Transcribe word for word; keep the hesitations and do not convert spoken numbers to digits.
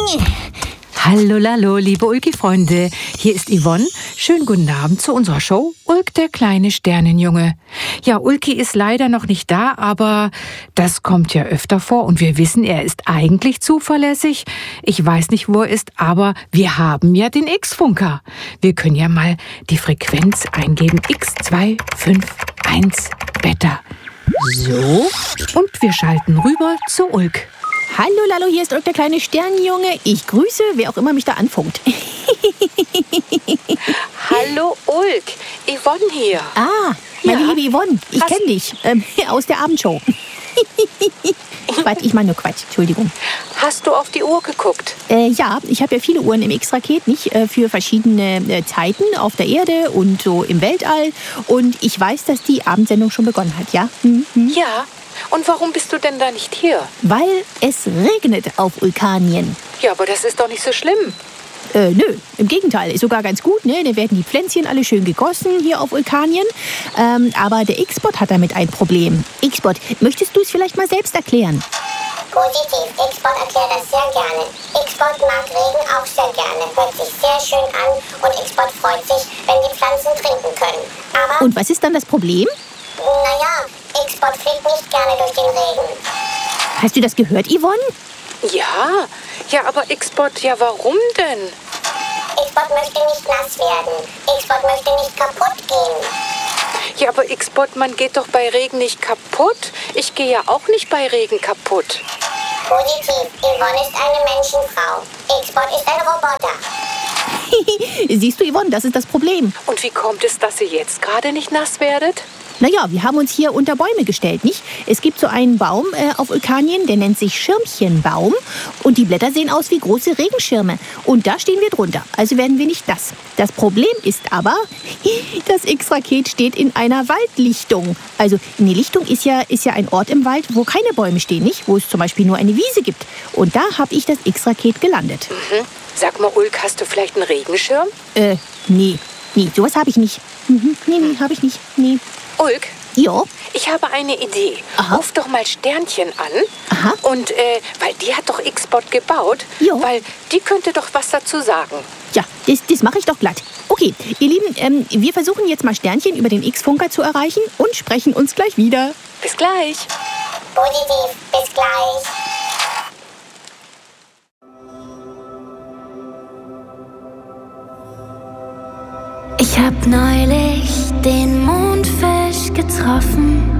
Hallo, lalo, liebe Ulki-Freunde. Hier ist Yvonne. Schönen guten Abend zu unserer Show Ulk, der kleine Sternenjunge. Ja, Ulki ist leider noch nicht da, aber das kommt ja öfter vor und wir wissen, er ist eigentlich zuverlässig. Ich weiß nicht, wo er ist, aber wir haben ja den X-Funker. Wir können ja mal die Frequenz eingeben. X zwei fünf eins Beta. So, und wir schalten rüber zu Ulk. Hallo, Lalo, hier ist Ulk, der kleine Sternenjunge. Ich grüße, wer auch immer mich da anfunkt. Hallo, Ulk. Yvonne hier. Ah, meine Ja. liebe Yvonne, ich kenne dich ähm, aus der Abendshow. Quatsch, ich meine nur Quatsch, Entschuldigung. Hast du auf die Uhr geguckt? Äh, ja, ich habe ja viele Uhren im X-Raket, nicht? Äh, für verschiedene äh, Zeiten auf der Erde und so im Weltall. Und ich weiß, dass die Abendsendung schon begonnen hat, ja? Mhm. Ja. Und warum bist du denn da nicht hier? Weil es regnet auf Vulkanien. Ja, aber das ist doch nicht so schlimm. Äh, nö, im Gegenteil, ist sogar ganz gut, ne? Da werden die Pflänzchen alle schön gegossen hier auf Vulkanien. Ähm, aber der X-Bot hat damit ein Problem. X-Bot, möchtest du es vielleicht mal selbst erklären? Positiv, X-Bot erklärt das sehr gerne. X-Bot mag Regen auch sehr gerne, hört sich sehr schön an und X-Bot freut sich, wenn die Pflanzen trinken können. Aber, Und was ist dann das Problem? naja, X-Bot fliegt nicht gerne durch den Regen. Hast du das gehört, Yvonne? Ja, ja, aber X-Bot, ja, warum denn? X-Bot möchte nicht nass werden. X-Bot möchte nicht kaputt gehen. Ja, aber X-Bot, man geht doch bei Regen nicht kaputt. Ich gehe ja auch nicht bei Regen kaputt. Positiv, Yvonne ist eine Menschenfrau. X-Bot ist ein Roboter. Siehst du, Yvonne, das ist das Problem. Und wie kommt es, dass ihr jetzt gerade nicht nass werdet? Naja, wir haben uns hier unter Bäume gestellt, nicht? Es gibt so einen Baum äh, auf Vulkanien, der nennt sich Schirmchenbaum. Und die Blätter sehen aus wie große Regenschirme. Und da stehen wir drunter, also werden wir nicht nass. Das Problem ist aber, das X-Raket steht in einer Waldlichtung. Also eine Lichtung ist ja, ist ja ein Ort im Wald, wo keine Bäume stehen, nicht? Wo es zum Beispiel nur eine Wiese gibt. Und da habe ich das X-Raket gelandet. Mhm. Sag mal, Ulk, hast du vielleicht einen Regenschirm? Äh, nee, nee, sowas habe ich nicht. Mhm, nee, nee, habe ich nicht, nee. Ulk, Ja, ich habe eine Idee. Aha. Ruf doch mal Sternchen an. Aha. Und, äh, weil die hat doch X-Bot gebaut. Ja. Weil die könnte doch was dazu sagen. ja, das, das mache ich doch glatt. Okay, ihr Lieben, ähm, wir versuchen jetzt mal Sternchen über den X-Funker zu erreichen und sprechen uns gleich wieder. Bis gleich. Positiv, bis gleich. Ich hab neulich den Mondfisch getroffen.